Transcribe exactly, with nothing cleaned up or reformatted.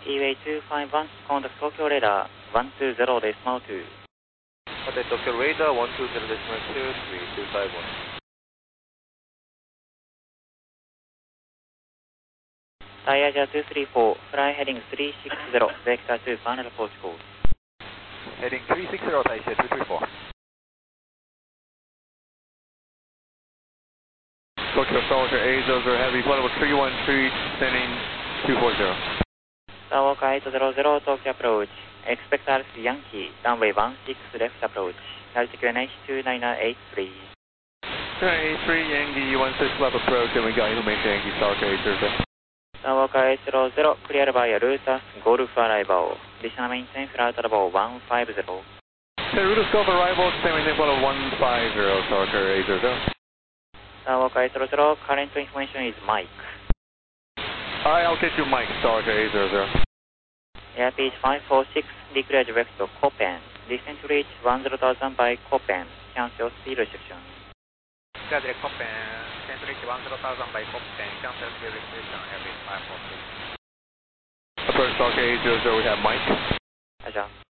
E-way two five one, contact Tokyo radar one two zero decimal two. Contact Tokyo radar one two zero decimal two, three two five one. Thai Asia two three four, fly heading three six zero, vector to final approach call. Heading three six zero, Thai Asia two three four. Tokyo Stalker eight zero zero Heavy, flight level three one three, descending two four zero. Skywalker eight zero zero, Tokyo approach. Expect Alpha Yankee, runway one six left approach. Altitude N H two nine eight three. two nine eight three, Yankee one six left approach, and we got information Yankee Stalker eight zero zero. Skywalker eight zero zero, clear by Rutas, Golf arrival. Additional maintain flight level one five zero. Okay, route of scope arrival, same maintain flight level one five zero, Stalker eight zero zero. Skywalker eight zero zero, current information is Mike. Alright, I'll get you Mike, Stalker eight zero zero. Airspeed five four six, declare direct to Copen. Descent to reach one zero thousand by Copen. Cancel speed restriction. Declare direct Copen, descent to reach one zero thousand by Copen. Cancel speed restriction, airspeed five four six. Approach Stalker eight zero zero, we have Mike. Roger.